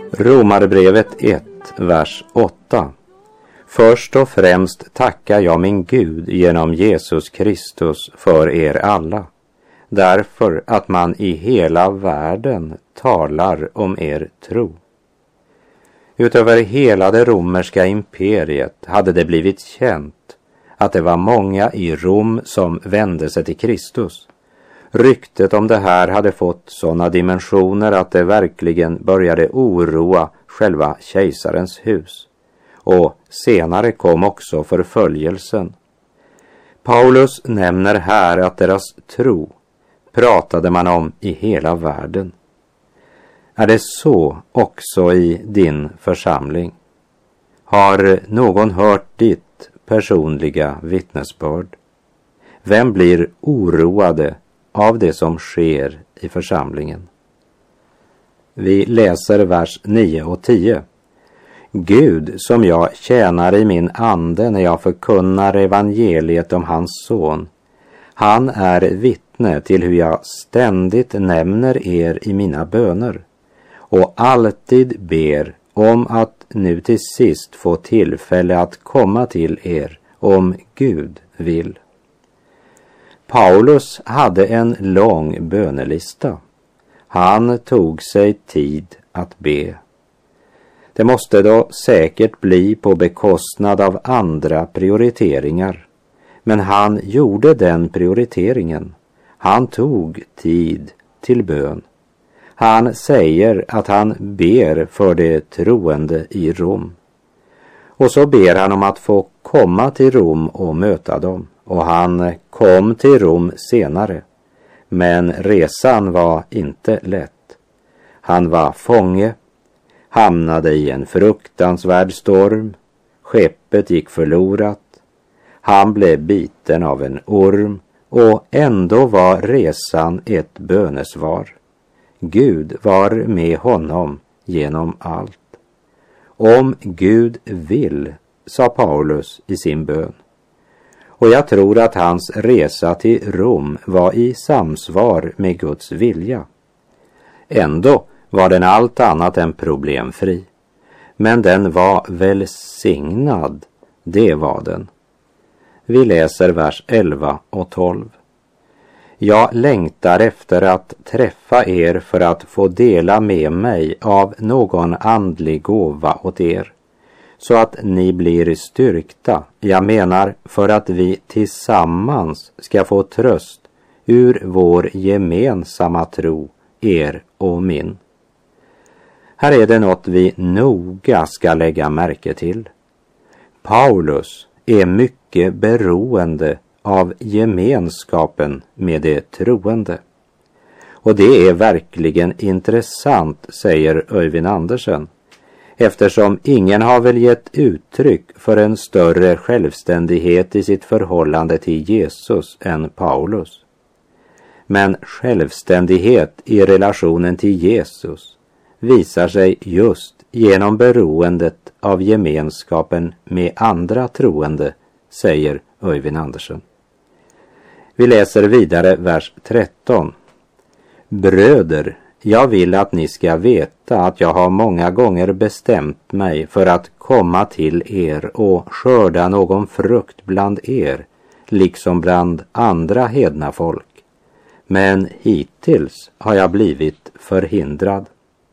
Romarbrevet 1, vers 8. Först och främst tackar jag min Gud genom Jesus Kristus för er alla, därför att man i hela världen talar om er tro. Utöver hela det romerska imperiet hade det blivit känt att det var många i Rom som vände sig till Kristus. Ryktet om det här hade fått sådana dimensioner att det verkligen började oroa själva kejsarens hus. Och senare kom också förföljelsen. Paulus nämner här att deras tro pratade man om i hela världen. Är det så också i din församling? Har någon hört ditt personliga vittnesbörd? Vem blir oroade av det som sker i församlingen? Vi läser vers 9 och 10. Gud, som jag tjänar i min ande när jag förkunnar evangeliet om hans son, han är vittne till hur jag ständigt nämner er i mina böner och alltid ber om att nu till sist få tillfälle att komma till er om Gud vill. Paulus hade en lång bönelista. Han tog sig tid att be. Det måste då säkert bli på bekostnad av andra prioriteringar. Men han gjorde den prioriteringen. Han tog tid till bön. Han säger att han ber för det troende i Rom. Och så ber han om att få komma till Rom och möta dem. Och han kom till Rom senare. Men resan var inte lätt. Han var fånge, hamnade i en fruktansvärd storm, skeppet gick förlorat, han blev biten av en orm och ändå var resan ett bönesvar. Gud var med honom genom allt. Om Gud vill, sa Paulus i sin bön. Och jag tror att hans resa till Rom var i samsvar med Guds vilja. Ändå var den allt annat än problemfri. Men den var välsignad, det var den. Vi läser vers 11 och 12. Jag längtar efter att träffa er för att få dela med mig av någon andlig gåva åt er, så att ni blir styrkta. Jag menar för att vi tillsammans ska få tröst ur vår gemensamma tro, er och min. Här är det något vi noga ska lägga märke till. Paulus är mycket beroende av gemenskapen med det troende. Och det är verkligen intressant, säger Öyvind Andersen, eftersom ingen har väl gett uttryck för en större självständighet i sitt förhållande till Jesus än Paulus. Men självständighet i relationen till Jesus visar sig just genom beroendet av gemenskapen med andra troende, säger Öyvind Andersen. Vi läser vidare vers 13. Bröder, jag vill att ni ska veta att jag har många gånger bestämt mig för att komma till er och skörda någon frukt bland er, liksom bland andra hedna folk. Men hittills har jag blivit förhindrad.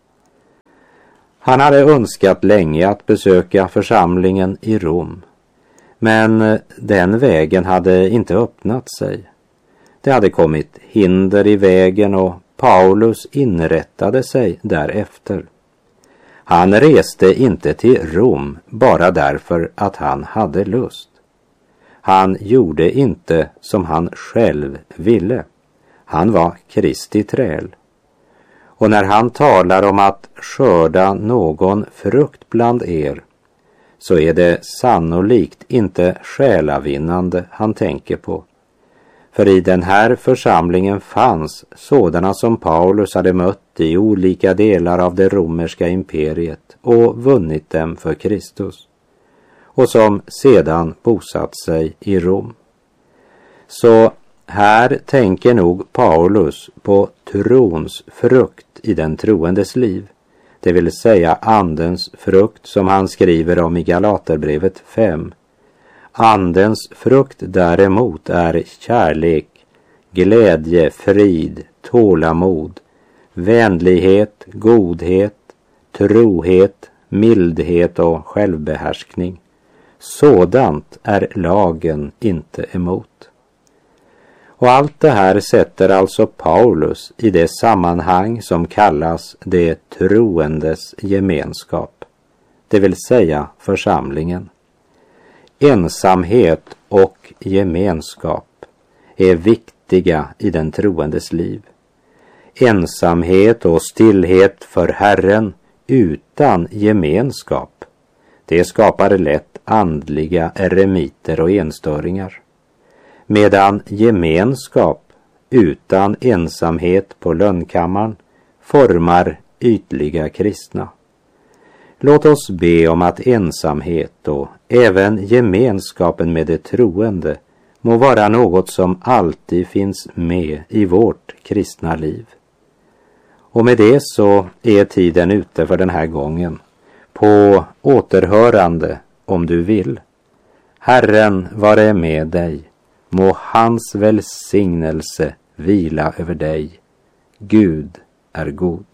Han hade önskat länge att besöka församlingen i Rom, men den vägen hade inte öppnat sig. Det hade kommit hinder i vägen och Paulus inrättade sig därefter. Han reste inte till Rom bara därför att han hade lust. Han gjorde inte som han själv ville. Han var Kristi träl. Och när han talar om att skörda någon frukt bland er, så är det sannolikt inte själavinnande han tänker på. För i den här församlingen fanns sådana som Paulus hade mött i olika delar av det romerska imperiet och vunnit dem för Kristus, och som sedan bosatt sig i Rom. Så här tänker nog Paulus på trons frukt i den troendes liv, det vill säga andens frukt som han skriver om i Galaterbrevet 5. Andens frukt däremot är kärlek, glädje, frid, tålamod, vänlighet, godhet, trohet, mildhet och självbehärskning. Sådant är lagen inte emot. Och allt det här sätter alltså Paulus i det sammanhang som kallas det troendes gemenskap, det vill säga församlingen. Ensamhet och gemenskap är viktiga i den troendes liv. Ensamhet och stillhet för Herren utan gemenskap, det skapar lätt andliga eremiter och enstöringar. Medan gemenskap utan ensamhet på lönnkammaren formar ytliga kristna. Låt oss be om att ensamhet och även gemenskapen med det troende må vara något som alltid finns med i vårt kristna liv. Och med det så är tiden ute för den här gången. På återhörande om du vill. Herren vare med dig. Må hans välsignelse vila över dig. Gud är god.